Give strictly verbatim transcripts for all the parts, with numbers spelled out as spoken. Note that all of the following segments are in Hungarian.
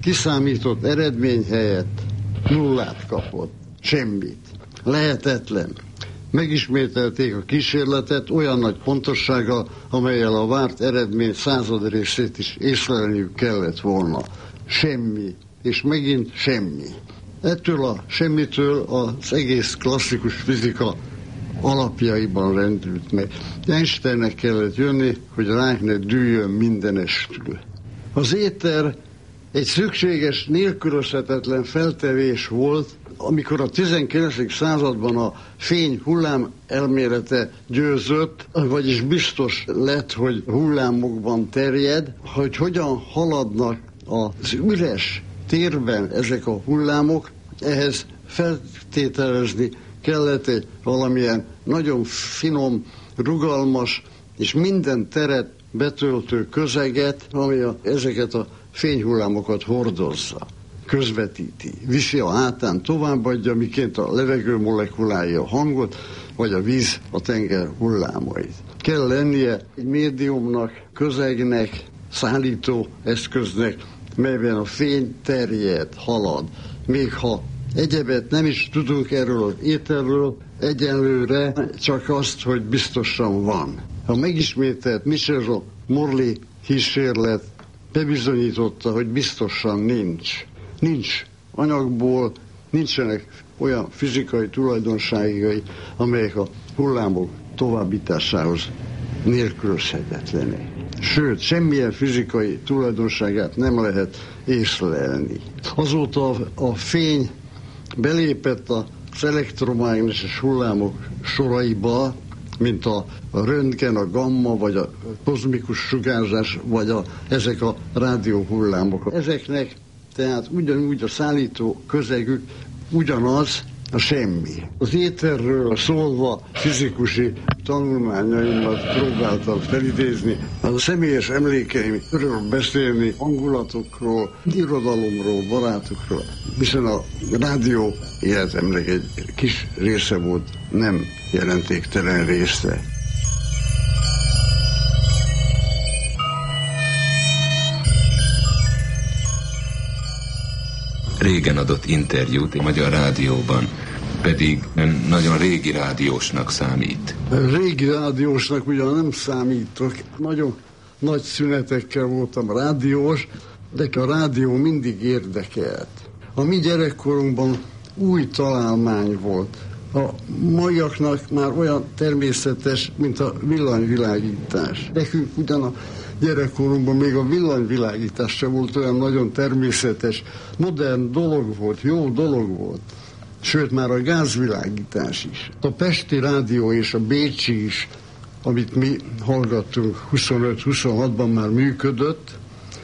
kiszámított eredmény helyett nullát kapott. Semmit. Lehetetlen. Megismételték a kísérletet olyan nagy pontossággal, amellyel a várt eredmény század részét is észlelniük kellett volna. Semmi. És megint semmi. Ettől a semmitől az egész klasszikus fizika alapjaiban rendült meg. Einsteinnek kellett jönni, hogy ránk ne dűljön mindenestül. Az éter egy szükséges, nélkülözhetetlen feltevés volt, amikor a tizenkilencedik században a fény hullám elmélete győzött, vagyis biztos lett, hogy hullámokban terjed, hogy hogyan haladnak az üres térben ezek a hullámok, ehhez feltételezni kellett egy valamilyen nagyon finom, rugalmas és minden teret betöltő közeget, ami a, ezeket a fényhullámokat hordozza, közvetíti, viszi a hátán, továbbadja, miként a levegő molekulái a hangot, vagy a víz a tenger hullámait. Kell lennie egy médiumnak, közegnek, szállító eszköznek, melyben a fény terjed, halad. Még ha egyebet nem is tudunk erről az éterről, egyenlőre csak azt, hogy biztosan van. A megismételt Michel-Morley kísérlet bebizonyította, hogy biztosan nincs. Nincs anyagból, nincsenek olyan fizikai tulajdonságai, amelyek a hullámok továbbításához nélkülözhetetlenek. Sőt, semmilyen fizikai tulajdonságát nem lehet észlelni. Azóta a fény belépett az elektromágneses hullámok soraiba, mint a röntgen, a gamma, vagy a kozmikus sugárzás, vagy a, ezek a rádióhullámok. Ezeknek tehát ugyanúgy a szállító közegük ugyanaz, a semmi. Az éterről szólva fizikusi tanulmányaimat próbáltam felidézni, a személyes emlékeimről beszélni, hangulatokról, irodalomról, barátokról, hiszen a rádió életemnek egy kis része volt, nem jelentéktelen része. Régen adott interjút a Magyar Rádióban, pedig nagyon régi rádiósnak számít. Régi rádiósnak ugyan nem számítok. Nagyon nagy szünetekkel voltam rádiós, de a rádió mindig érdekelt. A mi gyerekkorunkban új találmány volt. A maiaknak már olyan természetes, mint a villanyvilágítás. Nekünk ugyan a gyerekkorunkban még a villanyvilágítás sem volt olyan nagyon természetes, modern dolog volt, jó dolog volt. Sőt, már a gázvilágítás is. A Pesti Rádió és a Bécsi is, amit mi hallgattunk huszonöt-huszonhatban már működött.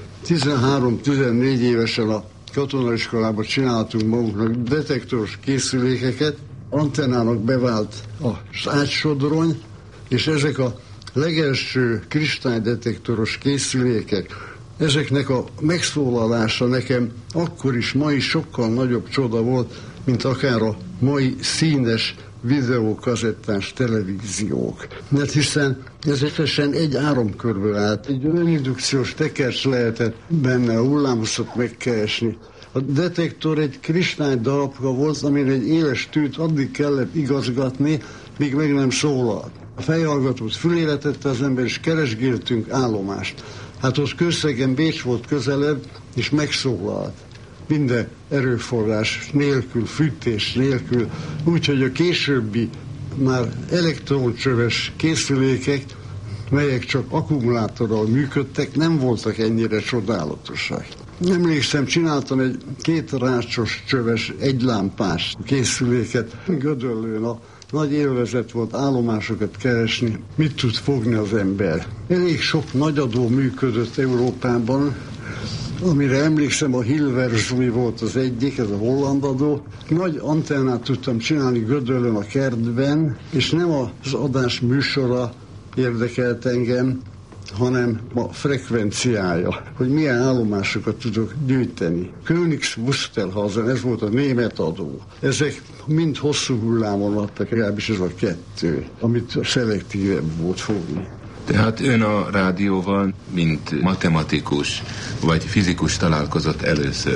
tizenhárom-tizennégy évesen a katonaiskolában csináltunk magunknak detektoros készülékeket, antennának bevált az ágysodrony, és ezek a legelső kristálydetektoros készülékek, ezeknek a megszólalása nekem akkor is, ma is sokkal nagyobb csoda volt, mint akár a mai színes videókazettás televíziók. Mert hiszen ez egyszerűen egy áramkörből állt. Egy önindukciós tekercs lehetett benne a hullámoszot megkeresni. A detektor egy kristálydarabka volt, amire egy éles tűt addig kellett igazgatni, míg meg nem szólalt. A fejhallgatót fülére tette az ember, és keresgéltünk állomást. Hát ott Kőszegen Bécs volt közelebb, és megszólalt. Minden erőforrás nélkül, fűtés nélkül. Úgyhogy a későbbi már elektroncsöves készülékek, melyek csak akkumulátorral működtek, nem voltak ennyire csodálatosak. Emlékszem, csináltam egy két rácsos csöves, egylámpás készüléket Gödöllőn. A nagy élvezet volt állomásokat keresni, mit tud fogni az ember. Elég sok nagyadó működött Európában, amire emlékszem, a Hilversum volt az egyik, ez a holland adó. Nagy antennát tudtam csinálni Gödöllőn a kertben, és nem az adás műsora érdekelt engem, hanem a frekvenciája, hogy milyen állomásokat tudok gyűjteni. Königs Wusterhausen, ez volt a német adó. Ezek mind hosszú hullámon adtak, legalábbis ez a kettő, amit szelektíve volt fogni. Tehát ön a rádióval, mint matematikus vagy fizikus találkozott először.